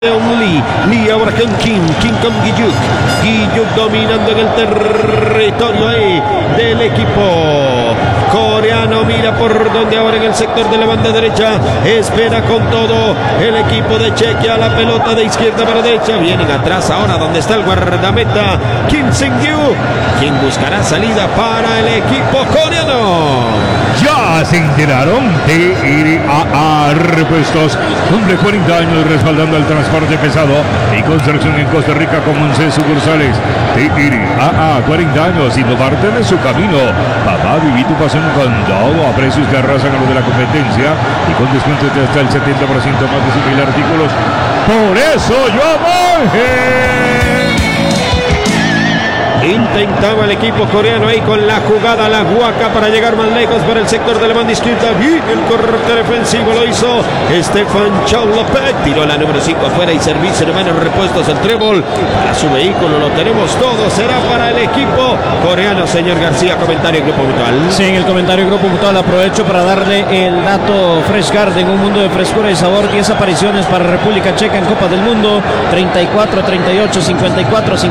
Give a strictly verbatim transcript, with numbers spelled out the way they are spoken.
Lee, Lee ahora con Kim, Kim con Guiyuk, Guiyuk dominando en el territorio ahí del equipo coreano. Mira por donde ahora en el sector de la banda derecha, espera con todo el equipo de Chequia, la pelota de izquierda para derecha, vienen atrás ahora donde está el guardameta Kim Seung-gyu, quien buscará salida para el equipo coreano. Ya se enteraron de I R I A A Repuestos, cumple cuarenta años respaldando el transporte pesado y construcción en Costa Rica con once sucursales. De I R I A A, cuarenta años y no parte de su camino. Papá, viví tu pasión con todo a precios que arrasan a lo de la competencia y con descuentos de hasta el setenta por ciento más de sus mil artículos. Por eso yo voy. Intentaba el equipo coreano ahí con la jugada, la guaca para llegar más lejos para el sector de la banda izquierda. Bien, el corte defensivo lo hizo Stefan Chao López. Tiró la número cinco afuera y servicio de manos repuestos el trébol para su vehículo. Lo tenemos todo, será para el equipo coreano. Señor García, comentario Grupo Mutual. Sí, en el comentario Grupo Mutual aprovecho para darle el dato Fresh Garden, un mundo de frescura y sabor. diez apariciones para República Checa en Copa del Mundo, treinta y cuatro, treinta y ocho, cincuenta y cuatro, cincuenta y cuatro.